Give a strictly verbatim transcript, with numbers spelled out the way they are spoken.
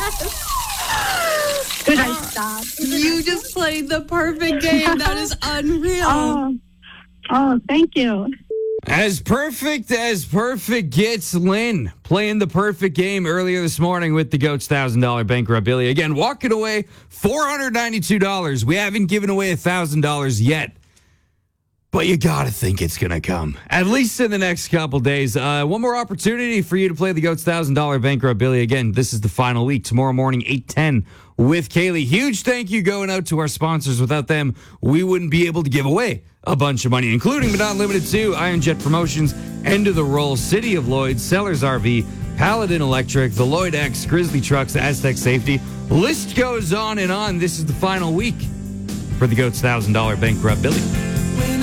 Could I stop? You just played the perfect game. That is unreal. Oh, oh, thank you. As perfect as perfect gets, Lynn playing the perfect game earlier this morning with the Goats one thousand dollars bankrupt Billy. Again, walking away four hundred ninety-two dollars. We haven't given away one thousand dollars yet, but you got to think it's going to come, at least in the next couple days. Uh, one more opportunity for you to play the Goats one thousand dollars bankrupt Billy. Again, this is the final week, tomorrow morning, eight ten with Kaylee. Huge thank you going out to our sponsors. Without them, we wouldn't be able to give away a bunch of money, including but not limited to Iron Jet Promotions, End of the Roll, City of Lloyd, Sellers R V, Paladin Electric, the Lloyd X, Grizzly Trucks, Aztec Safety. List goes on and on. This is the final week for the Goats one thousand dollars bankrupt Billy.